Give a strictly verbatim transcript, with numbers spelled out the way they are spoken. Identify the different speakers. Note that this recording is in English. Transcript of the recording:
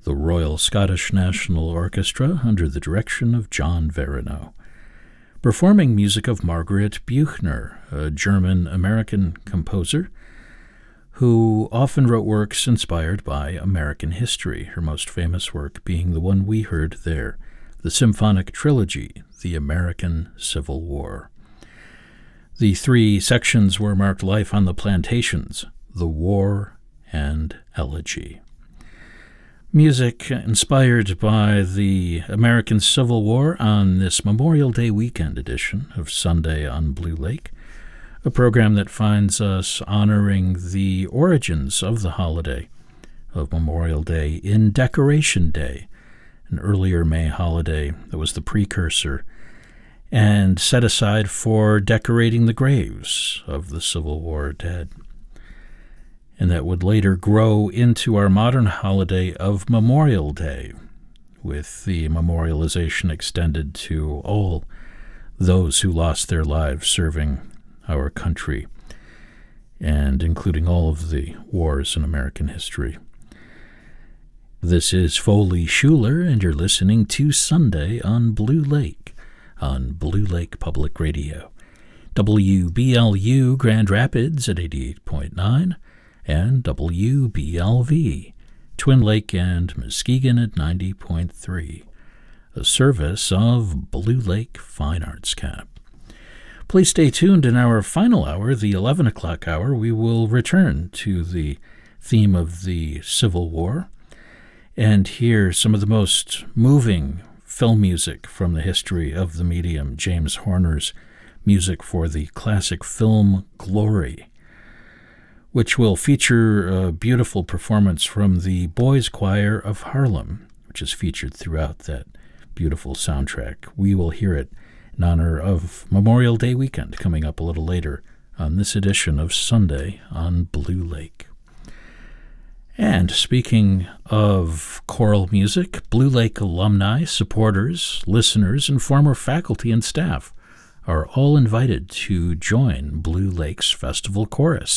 Speaker 1: the Royal Scottish National Orchestra under the direction of John Verino, performing music of Margaret Buchner, a German-American composer who often wrote works inspired by American history, her most famous work being the one we heard there, the symphonic trilogy, The American Civil War. The three sections were marked Life on the Plantations, The War, and Elegy. Music inspired by the American Civil War on this Memorial Day weekend edition of Sunday on Blue Lake, a program that finds us honoring the origins of the holiday of Memorial Day in Decoration Day, an earlier May holiday that was the precursor and set aside for decorating the graves of the Civil War dead, and that would later grow into our modern holiday of Memorial Day, with the memorialization extended to all those who lost their lives serving our country, and including all of the wars in American history. This is Foley Schuler, and you're listening to Sunday on Blue Lake, on Blue Lake Public Radio, W B L U Grand Rapids at eighty-eight point nine, and W B L V, Twin Lake and Muskegon at ninety point three, a service of Blue Lake Fine Arts Camp. Please stay tuned. In our final hour, the eleven o'clock hour, we will return to the theme of the Civil War and hear some of the most moving film music from the history of the medium, James Horner's music for the classic film Glory, which will feature a beautiful performance from the Boys Choir of Harlem, which is featured throughout that beautiful soundtrack. We will hear it in honor of Memorial Day weekend coming up a little later on this edition of Sunday on Blue Lake. And speaking of choral music, Blue Lake alumni, supporters, listeners, and former faculty and staff are all invited to join Blue Lake's Festival Chorus